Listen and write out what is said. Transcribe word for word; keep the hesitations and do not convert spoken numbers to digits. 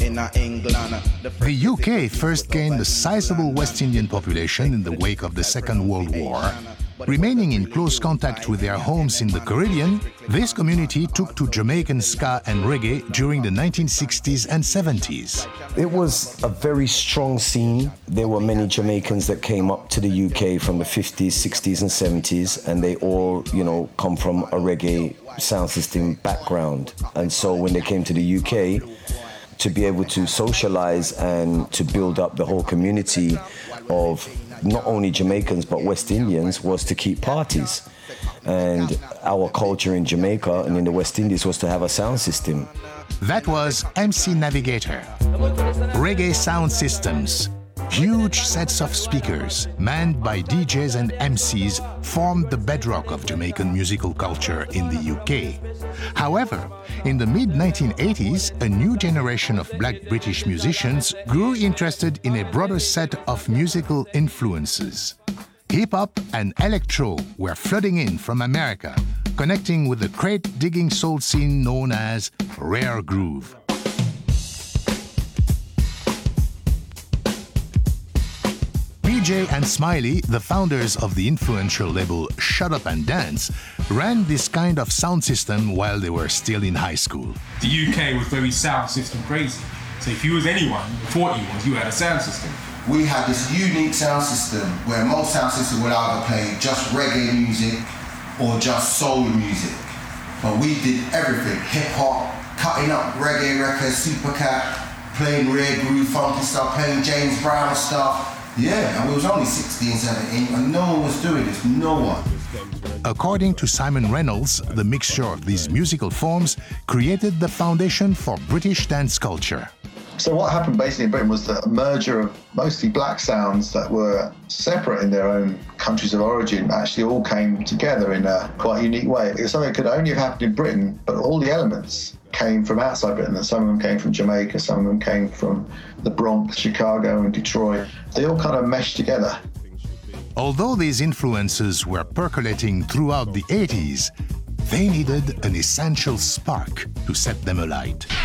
in England. The U K first gained a sizable West Indian population in the wake of the Second World War. Remaining in close contact with their homes in the Caribbean, this community took to Jamaican ska and reggae during the nineteen sixties and seventies. It was a very strong scene. There were many Jamaicans that came up to the U K from the fifties, sixties and seventies, and they all, you know, come from a reggae sound system background. And so when they came to the U K, to be able to socialize and to build up the whole community of not only Jamaicans but West Indians was to keep parties. And our culture in Jamaica and in the West Indies was to have a sound system. That was M C Navigator. Reggae sound systems, huge sets of speakers, manned by D Js and M Cs, formed the bedrock of Jamaican musical culture in the U K. However, in the mid nineteen eighties, a new generation of black British musicians grew interested in a broader set of musical influences. Hip-hop and electro were flooding in from America, connecting with the crate-digging soul scene known as Rare Groove. P J and Smiley, the founders of the influential label Shut Up and Dance, ran this kind of sound system while they were still in high school. The U K was very sound system crazy. So if you was anyone, thought you was, you had a sound system. We had this unique sound system where most sound systems would either play just reggae music or just soul music. But we did everything, hip-hop, cutting up reggae records, Supercat, playing rare groove, funky stuff, playing James Brown stuff. Yeah, and we was only sixteen, seventeen, and no one was doing this, no one. According to Simon Reynolds, the mixture of these musical forms created the foundation for British dance culture. So what happened basically in Britain was that a merger of mostly black sounds that were separate in their own countries of origin actually all came together in a quite unique way. It was something that could only have happened in Britain, but all the elements came from outside Britain. Some of them came from Jamaica, some of them came from the Bronx, Chicago and Detroit. They all kind of meshed together. Although these influences were percolating throughout the eighties, they needed an essential spark to set them alight.